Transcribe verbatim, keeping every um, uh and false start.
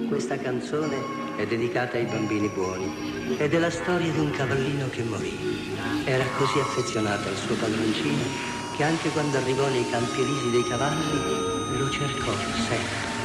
Questa canzone è dedicata ai bambini buoni ed è la storia di un cavallino che morì. Era così affezionato al suo padroncino che anche quando arrivò nei campi elisi dei cavalli lo cercò sempre.